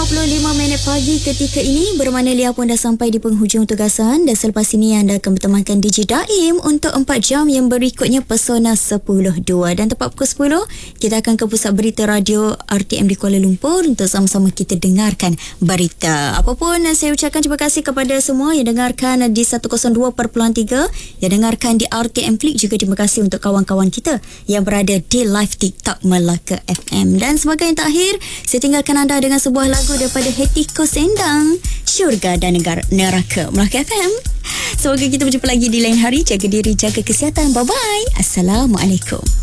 6.55 pagi ketika ini bermakna Lia pun dah sampai di penghujung tugasan dan selepas ini anda akan bertemankan DJ Daim untuk 4 jam yang berikutnya Pesona 10.2 dan tepat pukul 10 kita akan ke pusat berita radio RTM di Kuala Lumpur untuk sama-sama kita dengarkan berita. Apapun saya ucapkan terima kasih kepada semua yang dengarkan di 102.3, yang dengarkan di RTM Klik, juga terima kasih untuk kawan-kawan kita yang berada di live TikTok Melaka FM. Dan sebagai yang terakhir, saya tinggalkan anda dengan sebuah lagu daripada Hetiko Sendang, Syurga dan Neraka, Melaka FM. Semoga kita berjumpa lagi di lain hari. Jaga diri, jaga kesihatan. Bye-bye. Assalamualaikum.